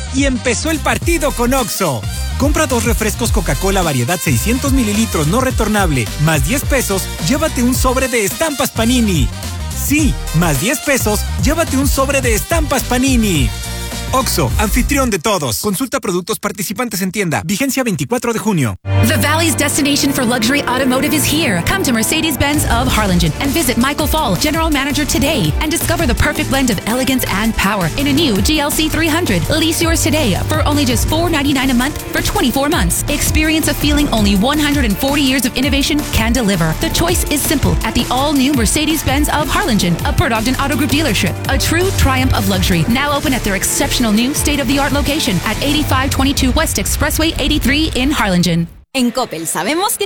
y empezó el partido con Oxxo. Compra 2 refrescos Coca-Cola variedad 600 mililitros no retornable, más 10 pesos, llévate un sobre de estampas Panini. Sí, más 10 pesos, llévate un sobre de estampas Panini. Oxxo, anfitrión de todos. Consulta productos participantes en tienda. Vigencia 24 de junio. The Valley's destination for luxury automotive is here. Come to Mercedes-Benz of Harlingen and visit Michael Fall, General Manager, today and discover the perfect blend of elegance and power in a new GLC 300. Lease yours today for only just $499 a month for 24 months. Experience a feeling only 140 years of innovation can deliver. The choice is simple at the all-new Mercedes-Benz of Harlingen, a Port Ogden Auto Group dealership. A true triumph of luxury. Now open at their exceptional new state-of-the-art location at 8522 West Expressway 83 in Harlingen. En Coppel sabemos que